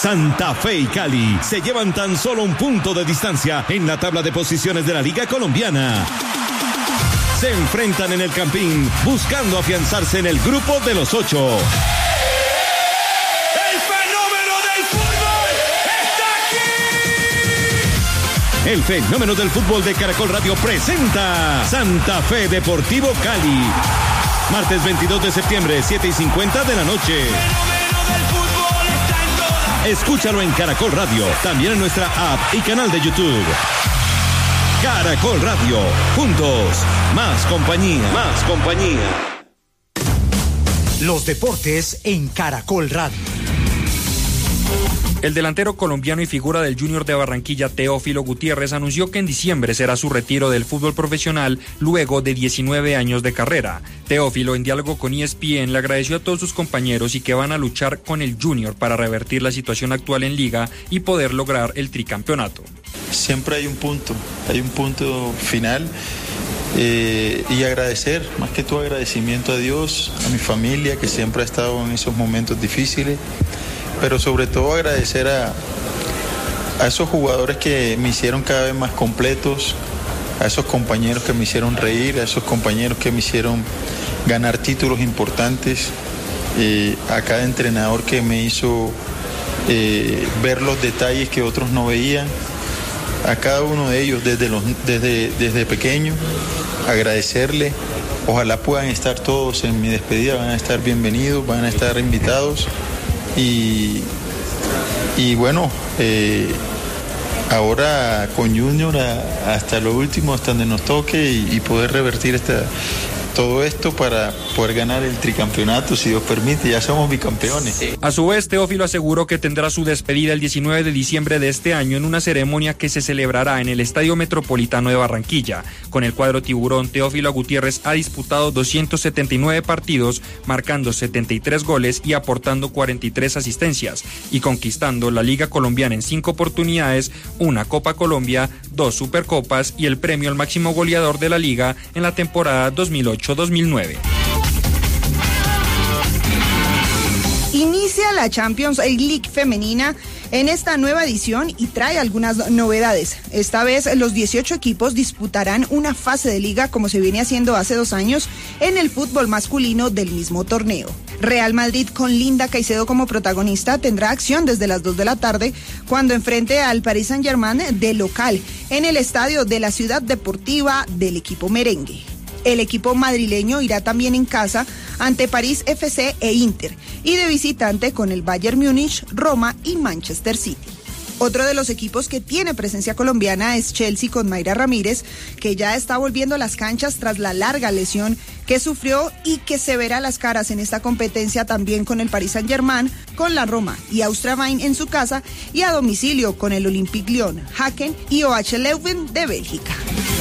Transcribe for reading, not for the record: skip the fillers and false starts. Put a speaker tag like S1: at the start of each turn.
S1: Santa Fe y Cali se llevan tan solo un punto de distancia en la tabla de posiciones de la Liga Colombiana. Se enfrentan en el Campín buscando afianzarse en el grupo de los 8.
S2: ¡El fenómeno del fútbol está aquí!
S1: El fenómeno del fútbol de Caracol Radio presenta Santa Fe Deportivo Cali. Martes 22 de septiembre, 7:50 de la noche. Escúchalo en Caracol Radio, también en nuestra app y canal de YouTube. Caracol Radio, juntos, más compañía, más compañía.
S3: Los deportes en Caracol Radio.
S4: El delantero colombiano y figura del Junior de Barranquilla, Teófilo Gutiérrez, anunció que en diciembre será su retiro del fútbol profesional luego de 19 años de carrera. Teófilo, en diálogo con ESPN, le agradeció a todos sus compañeros y que van a luchar con el Junior para revertir la situación actual en Liga y poder lograr el tricampeonato.
S5: Siempre hay un punto final. Y agradecer, más que todo agradecimiento a Dios, a mi familia que siempre ha estado en esos momentos difíciles, pero sobre todo agradecer a esos jugadores que me hicieron cada vez más completos, a esos compañeros que me hicieron reír, a esos compañeros que me hicieron ganar títulos importantes, a cada entrenador que me hizo ver los detalles que otros no veían, a cada uno de ellos desde pequeño, agradecerle. Ojalá puedan estar todos en mi despedida, van a estar bienvenidos, van a estar invitados y bueno, ahora con Junior hasta lo último, hasta donde nos toque y poder revertir todo esto para poder ganar el tricampeonato, si Dios permite. Ya somos bicampeones.
S4: A su vez, Teófilo aseguró que tendrá su despedida el 19 de diciembre de este año en una ceremonia que se celebrará en el Estadio Metropolitano de Barranquilla. Con el cuadro tiburón, Teófilo Gutiérrez ha disputado 279 partidos, marcando 73 goles y aportando 43 asistencias, y conquistando la Liga Colombiana en 5 oportunidades, una Copa Colombia, 2 Supercopas y el premio al máximo goleador de la Liga en la temporada 2008-2009.
S6: Inicia la Champions League femenina en esta nueva edición y trae algunas novedades. Esta vez los 18 equipos disputarán una fase de liga como se viene haciendo hace 2 años en el fútbol masculino del mismo torneo. Real Madrid, con Linda Caicedo como protagonista, tendrá acción desde las 2 de la tarde cuando enfrente al Paris Saint-Germain de local en el estadio de la Ciudad Deportiva del equipo merengue. El equipo madrileño irá también en casa ante París FC e Inter y de visitante con el Bayern Múnich, Roma y Manchester City. Otro de los equipos que tiene presencia colombiana es Chelsea con Mayra Ramírez, que ya está volviendo a las canchas tras la larga lesión que sufrió y que se verá las caras en esta competencia también con el Paris Saint-Germain, con la Roma y Austria Wien en su casa y a domicilio con el Olympique Lyon, Haken y OH Leuven de Bélgica.